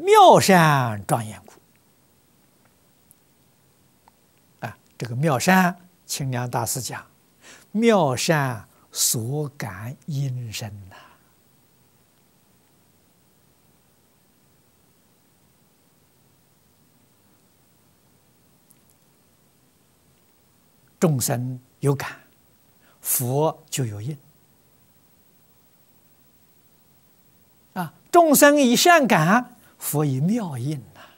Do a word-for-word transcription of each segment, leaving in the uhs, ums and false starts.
妙山庄严故。啊，这个妙山，清凉大师讲，妙山所感应身呐、啊。众生有感，佛就有应。啊，众生以善感，佛以妙应呐、啊。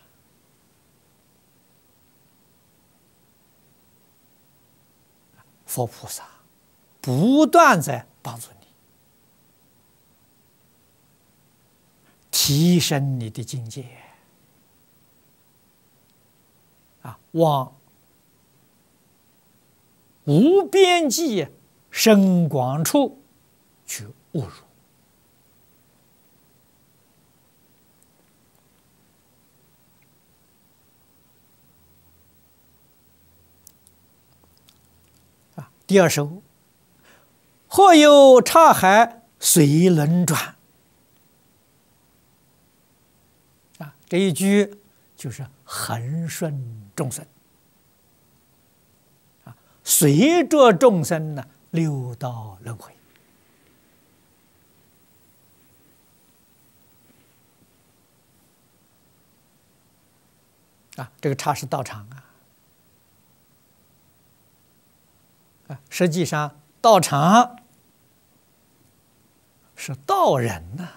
佛菩萨不断在帮助你，提升你的境界。啊，往无边际深广处去误入。啊，第二首，或有刹海随轮转。啊，这一句就是恒顺众生。随着众生呢六道轮回。啊，这个刹是道场啊。啊，实际上道场是道人呐、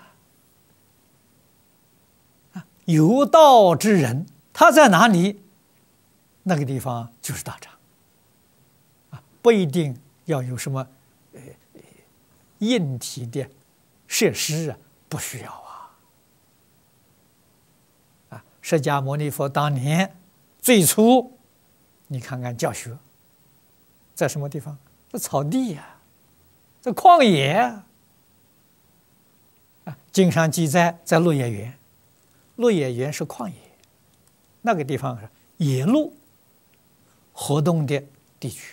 啊。啊，有道之人，他在哪里？那个地方就是道场。不一定要有什么呃硬体的设施啊，不需要啊。啊，释迦牟尼佛当年最初，你看看教学，在什么地方？在草地呀、啊，在旷野啊。啊，经上记载在鹿野园，鹿野园是旷野，那个地方是野鹿活动的地区。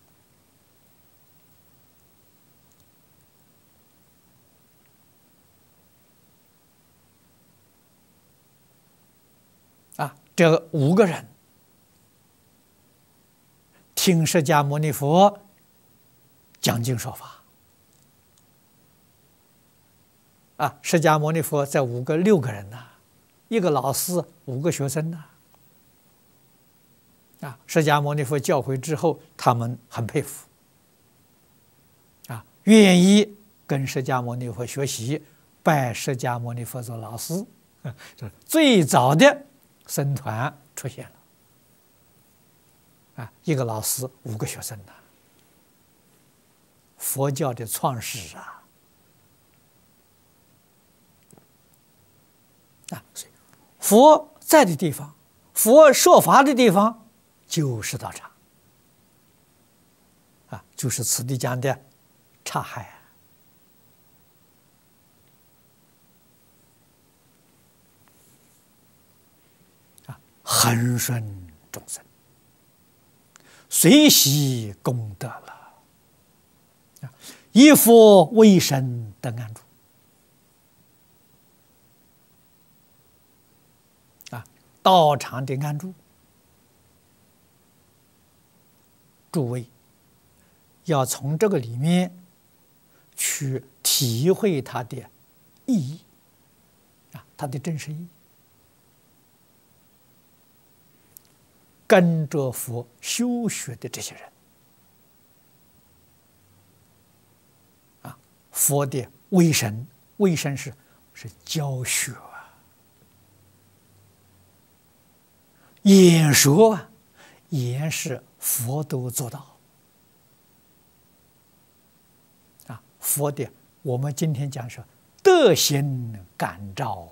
啊，这五个人听释迦牟尼佛讲经说法。啊，释迦牟尼佛在五个六个人呐、啊，一个老师，五个学生呐、啊。啊，释迦牟尼佛教诲之后，他们很佩服，啊，愿意跟释迦牟尼佛学习，拜释迦牟尼佛做老师。这最早的僧团出现了，啊，一个老师，五个学生呐、啊，佛教的创始啊，啊，所以佛在的地方，佛说法的地方，就是道场，啊，就是此地讲的刹海啊。恒顺众生，随喜功德了。以佛为身得安住。啊，道场的安住，诸位要从这个里面去体会它的意义，啊，它的真实意义。跟着佛修学的这些人，啊，佛的为身，为身是是教学啊，演说啊，演是佛都做到啊。佛的，我们今天讲是德行感召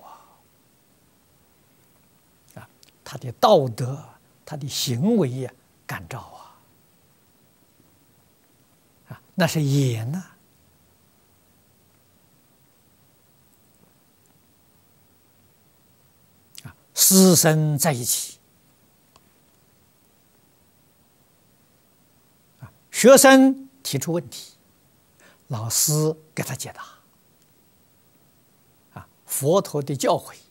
啊，啊，他的道德。他的行为呀，感召啊，啊，那是演呐、啊，啊，师生在一起，啊，学生提出问题，老师给他解答，啊，佛陀的教诲